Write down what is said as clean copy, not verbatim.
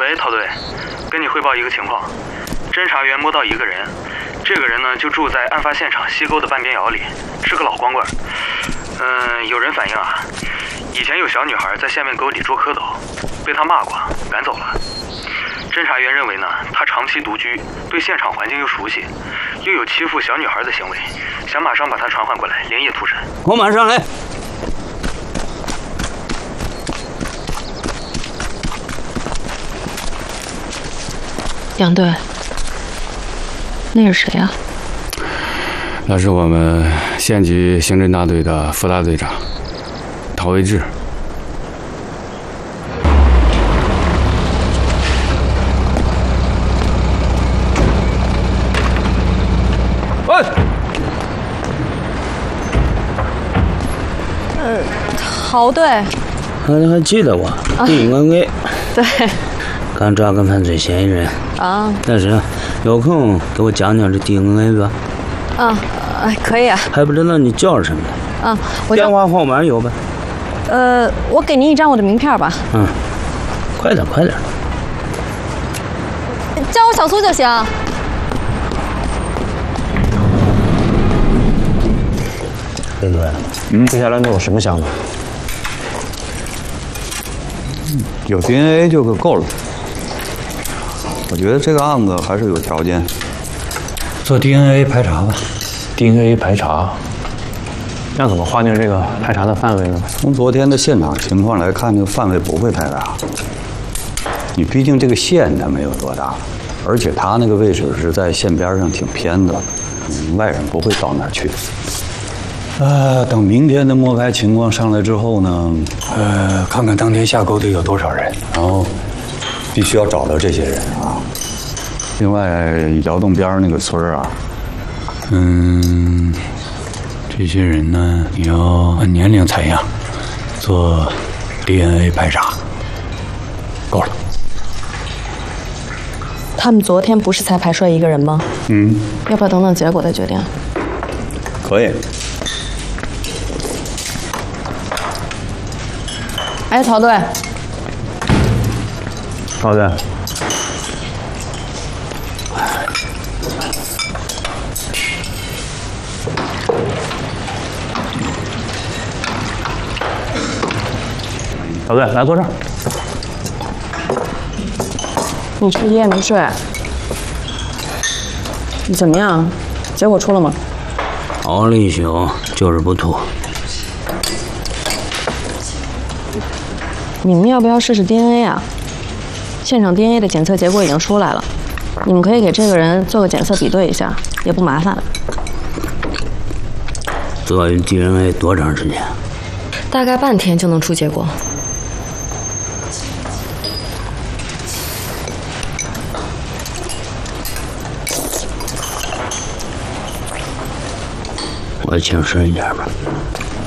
喂，陶队，跟你汇报一个情况，侦查员摸到一个人，这个人呢就住在案发现场西沟的半边窑里，是个老光棍。有人反映啊，以前有小女孩在下面沟里捉蝌蚪，被他骂过，赶走了。侦查员认为呢，他长期独居，对现场环境又熟悉，又有欺负小女孩的行为，想马上把他传唤过来，连夜突审。 我马上来。 杨队，那是谁啊？ 那是我们县局刑侦大队的副大队长陶维志。喂， 陶队， 你还记得我？DNA。 对。 刚抓个犯罪嫌疑人啊。 但是有空给我讲讲这 DNA 吧。 可以啊。 还不知道你叫什么呢？电话号码有吧？ 我给您一张我的名片吧。 快点。 叫我小苏就行。 飞哥，接下来你有什么想法？ 有 DNA 就够了。我觉得这个案子还是有条件做 DNA 排查吧。DNA 排查，那怎么划定这个排查的范围呢？ 从昨天的现场情况来看，这个范围不会太大。你毕竟这个县它没有多大，而且它那个位置是在县边上，挺偏的，外人不会到那儿去。等明天的摸排情况上来之后呢，看看当天下沟的有多少人，然后必须要找到这些人啊。另外，窑洞边那个村啊， 这些人呢，你要按年龄采样，做 DNA 排查，够了。 他们昨天不是才排出来一个人吗？要不要等等结果再决定？ 可以。 陶队。 陶队。陶队，来坐这儿。 你这一夜没睡，你怎么样？结果出了吗？ 熬了一宿，就是不吐。 你们要不要试试 DNA 啊？现场 DNA 的检测结果已经出来了，你们可以给这个人做个检测比对一下，也不麻烦。 做 DNA 多长时间？ 大概半天就能出结果。 我轻声一点吧。